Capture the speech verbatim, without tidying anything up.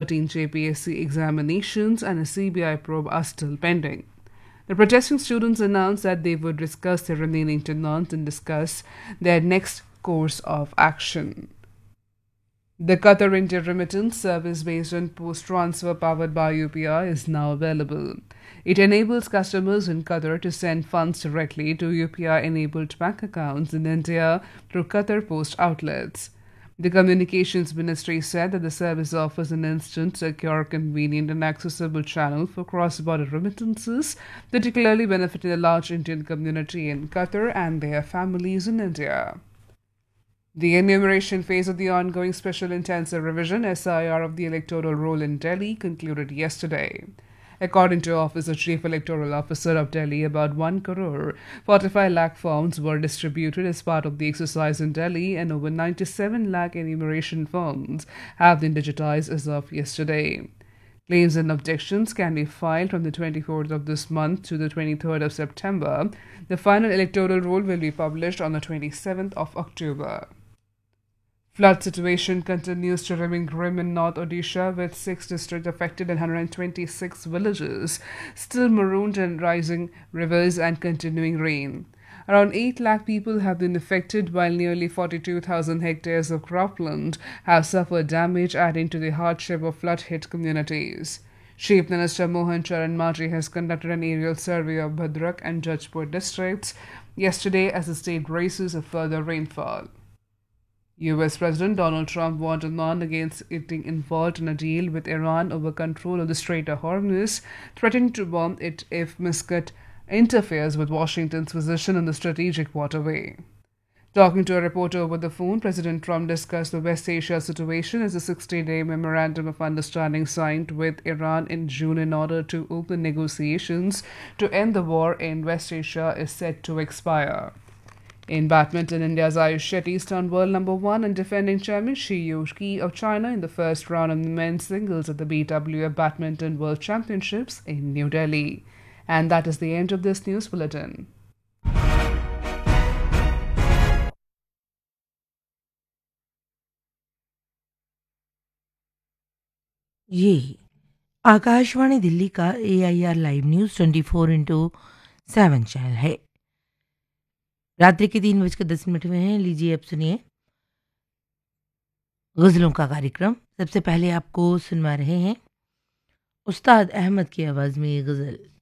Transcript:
thirteen J P S C examinations and a C B I probe are still pending. The protesting students announced that they would discuss their remaining demands and discuss their next course of action. The Qatar India remittance service based on post transfer powered by U P I is now available. It enables customers in Qatar to send funds directly to U P I enabled bank accounts in India through Qatar Post outlets. The Communications Ministry said that the service offers an instant, secure, convenient, and accessible channel for cross border remittances, particularly benefiting the large Indian community in Qatar and their families in India. The enumeration phase of the ongoing Special Intensive Revision S I R of the electoral roll in Delhi concluded yesterday. According to Office of Chief Electoral Officer of Delhi, about one crore forty-five lakh forms were distributed as part of the exercise in Delhi, and over ninety-seven lakh enumeration forms have been digitized as of yesterday. Claims and objections can be filed from the twenty-fourth of this month to the twenty-third of September. The final electoral roll will be published on the twenty-seventh of October. Flood situation continues to remain grim in North Odisha, with six districts affected and one hundred twenty-six villages still marooned in rising rivers and continuing rain. Around eight lakh people have been affected, while nearly forty-two thousand hectares of cropland have suffered damage, adding to the hardship of flood-hit communities. Chief Minister Mohan Charan Majhi has conducted an aerial survey of Bhadrak and Jajpur districts yesterday as the state braces for further rainfall. U S President Donald Trump warned Oman against getting involved in a deal with Iran over control of the Strait of Hormuz, threatening to bomb it if Muscat interferes with Washington's position on the strategic waterway. Talking to a reporter over the phone, President Trump discussed the West Asia situation as a sixty-day memorandum of understanding signed with Iran in June in order to open negotiations to end the war in West Asia is set to expire. In badminton, India's Ayush Shetty turned world number one and defending champion Shi Yuki of China in the first round of the men's singles at the B W F Badminton World Championships in New Delhi. And that is the end of this news bulletin. ये आकाशवाणी दिल्ली का ए I R live news twenty four into seven channel है। रात्रि के तीन बजकर दस minute में हैं। लीजिए अब सुनिए गज़लों का कार्यक्रम। सबसे पहले आपको सुनवा रहे हैं उस्ताद अहमद की आवाज़ में ये गज़ल।